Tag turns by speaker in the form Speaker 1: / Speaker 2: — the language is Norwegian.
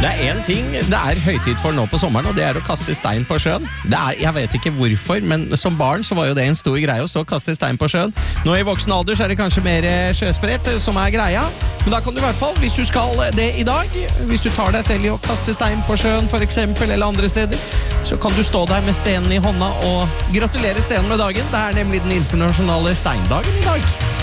Speaker 1: Det en ting det høytid for nå på sommeren, og det å kaste stein på sjøen. Jeg vet ikke hvorfor, men som barn så var jo det en stor greie å stå og kaste stein på sjøen. Nå i voksen alder så det kanskje mer sjøsprett som greia. Men da kan du i hvert fall, hvis du skal det i dag, hvis du tar deg selv i å kaste stein på sjøen for eksempel, eller andre steder, så kan du stå der med stenen i hånda og gratulere stenen med dagen. Det nemlig den internasjonale steindagen i dag.